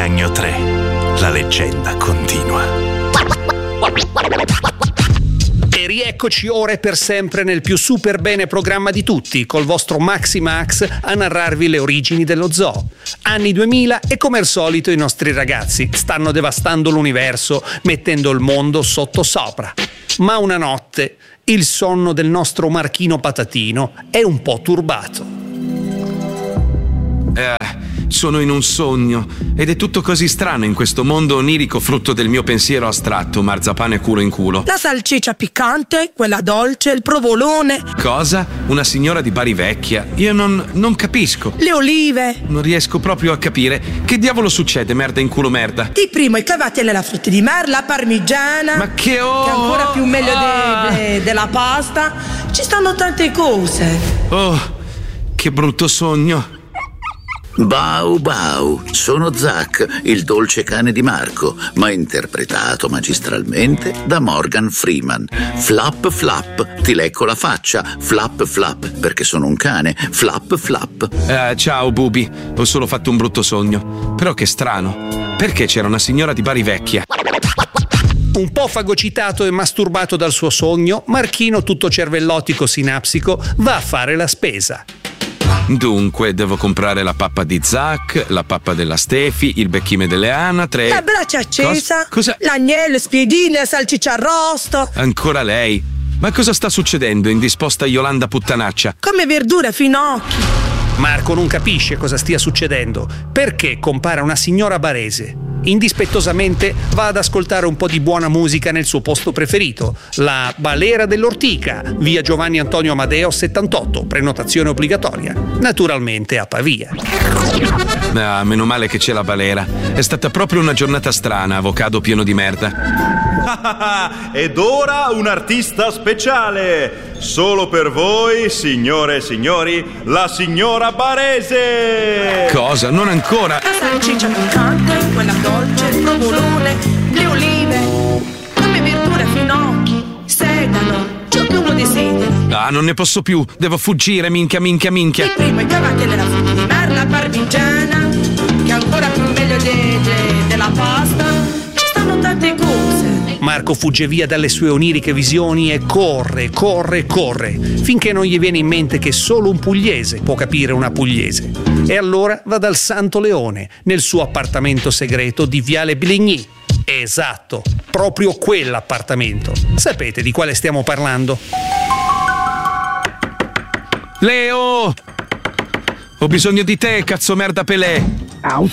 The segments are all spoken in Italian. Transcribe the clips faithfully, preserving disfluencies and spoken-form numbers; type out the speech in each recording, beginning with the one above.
Gnagno tre, la leggenda continua. E rieccoci ora e per sempre nel più super bene programma di tutti, col vostro Maxi Max a narrarvi le origini dello zoo. Anni duemila e come al solito i nostri ragazzi stanno devastando l'universo, mettendo il mondo sottosopra. Ma una notte il sonno del nostro Marchino Patatino è un po' turbato. Eh, sono in un sogno ed è tutto così strano in questo mondo onirico frutto del mio pensiero astratto, marzapane culo in culo. La salsiccia piccante, quella dolce, il provolone. Cosa? Una signora di Bari Vecchia? Io non, non capisco. Le olive. Non riesco proprio a capire. Che diavolo succede, merda in culo merda? Di primo i cavatelli alla frutta di mare, la parmigiana. Ma che ho? Che è ancora più meglio ah. de, de, della pasta. Ci stanno tante cose. Oh, che brutto sogno. Bau Bau, sono Zack, il dolce cane di Marco, ma interpretato magistralmente da Morgan Freeman. Flap flap, ti lecco la faccia, flap flap, perché sono un cane, flap flap. Eh, ciao Bubi, ho solo fatto un brutto sogno. Però che strano, perché c'era una signora di Bari Vecchia? Un po' fagocitato e masturbato dal suo sogno, Marchino, tutto cervellotico sinapsico, va a fare la spesa. Dunque, devo comprare la pappa di Zack, la pappa della Stefi, il becchime delle anatre. La brace accesa, Cosa? l'agnello, spiedini, la salsiccia arrosto. Ancora lei? Ma cosa sta succedendo, indisposta Yolanda puttanaccia? Come verdure, finocchi. Marco non capisce cosa stia succedendo. Perché compare una signora barese? Indispettosamente va ad ascoltare un po' di buona musica nel suo posto preferito, la Balera dell'Ortica, via Giovanni Antonio Amadeo settantotto, prenotazione obbligatoria, naturalmente a Pavia. Ah, meno male che c'è la Balera. È stata proprio una giornata strana, avocado pieno di merda. Ed ora un artista speciale. Solo per voi, signore e signori, la signora Barese. Cosa? Non ancora? La salsiccia piccante, quella dolce, il provolone, le olive, come verdure, finocchi, sedano, ciò che uno desidera. Ah, non ne posso più, devo fuggire, minchia, minchia, minchia. Il primo i cavatelli alla frutta di mare, la parmigiana, che è ancora più meglio de, de, della pasta. Ci stanno tante cose. Marco fugge via dalle sue oniriche visioni e corre, corre, corre, finché non gli viene in mente che solo un pugliese può capire una pugliese. E allora va dal Santo Leone, nel suo appartamento segreto di Viale Bligny. Esatto, proprio quell'appartamento. Sapete di quale stiamo parlando? Leo! Ho bisogno di te, cazzo merda Pelé! Out.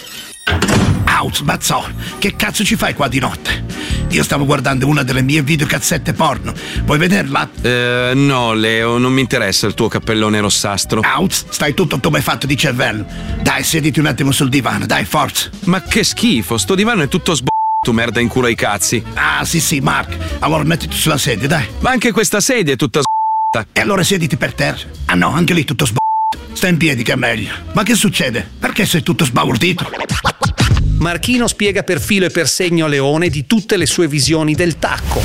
Out, Mazzò, che cazzo ci fai qua di notte? Io stavo guardando una delle mie videocassette porno. Vuoi vederla? Eh, no, Leo, non mi interessa il tuo cappellone rossastro. Out, stai tutto tumefatto di cervello. Dai, sediti un attimo sul divano, dai, forza. Ma che schifo, sto divano è tutto sb***o, tu merda in culo ai cazzi. Ah, sì, sì, Mark. Allora mettiti sulla sedia, dai. Ma anche questa sedia è tutta sb***a. E allora sediti per terra. Ah no, anche lì tutto sb***o. Stai in piedi che è meglio. Ma che succede? Perché sei tutto sbalordito? Marchino spiega per filo e per segno a Leone di tutte le sue visioni del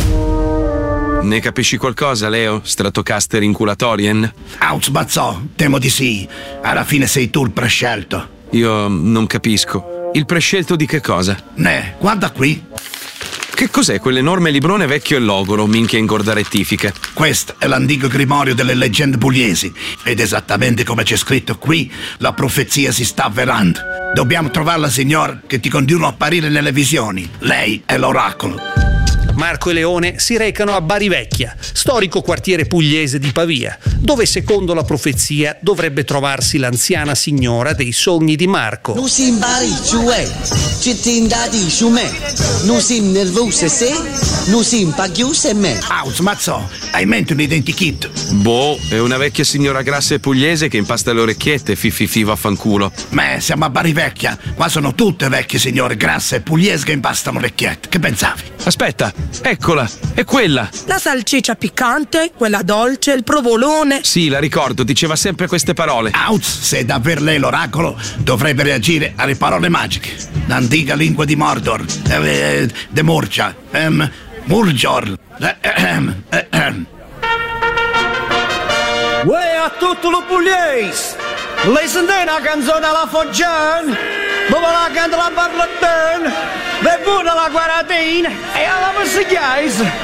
tacco. Ne capisci qualcosa, Leo? Stratocaster inculatorien? Out, Bazzò, temo di sì. Alla fine sei tu il prescelto. Io non capisco. Il prescelto di che cosa? Ne, guarda qui. Che cos'è quell'enorme librone vecchio e logoro, minchia ingorda rettifica? Questo è l'antico grimorio delle leggende pugliesi ed esattamente come c'è scritto qui, la profezia si sta avverando. Dobbiamo trovare la signora che ti continua a apparire nelle visioni. Lei è l'oracolo. Marco e Leone si recano a Bari Vecchia, storico quartiere pugliese di Pavia, dove secondo la profezia dovrebbe trovarsi l'anziana signora dei sogni di Marco. Non si imbari, cioè, ci ti indati su me, non si nervoso se, non si impaghiuse me. Out, Mazzò, hai in mente un identikit? Boh, è una vecchia signora grassa e pugliese che impasta le orecchiette, fififi vaffanculo. Beh, siamo a Bari Vecchia, qua sono tutte vecchie signore grasse e pugliese che impastano orecchiette, che pensavi? Aspetta, eccola, è quella. La salsiccia piccante, quella dolce, il provolone. Sì, la ricordo, diceva sempre queste parole. Out, se è davvero lei l'oracolo, dovrebbe reagire alle parole magiche. L'antica lingua di Mordor, eh, eh, de Murgia, ehm, Murgior, eh, ehm, eh, ehm. Uè a tutto lo pugliese! Lei sente una canzone alla Foggian? Dove la canta la parlatena, ve buona la guaratina e alla passagliais.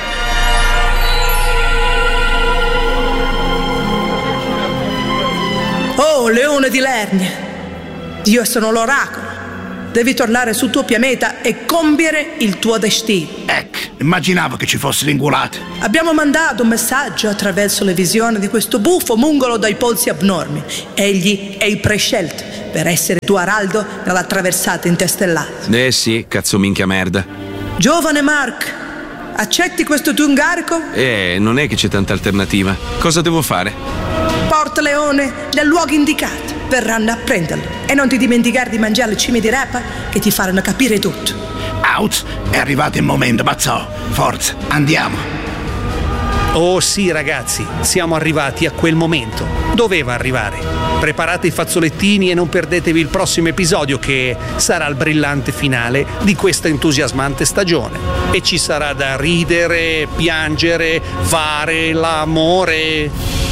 Oh, leone di Lernia, io sono l'oracolo. Devi tornare sul tuo pianeta e compiere il tuo destino. Ecco, immaginavo che ci fosse l'ingulate. Abbiamo mandato un messaggio attraverso le visioni di questo buffo mungolo dai polsi abnormi. Egli è il prescelto per essere tuo araldo nella traversata interstellare. Eh sì, cazzo minchia merda. Giovane Mark, accetti questo tuo incarico? Eh, non è che c'è tanta alternativa. Cosa devo fare? Porta Leone nel luogo indicato. Verranno a prenderlo. E non ti dimenticare di mangiare le cime di rapa che ti faranno capire tutto. Out, è arrivato il momento, Mazzò. Forza, andiamo. Oh sì ragazzi, siamo arrivati a quel momento. Doveva arrivare. Preparate i fazzolettini e non perdetevi il prossimo episodio che sarà il brillante finale di questa entusiasmante stagione. E ci sarà da ridere, piangere, fare l'amore.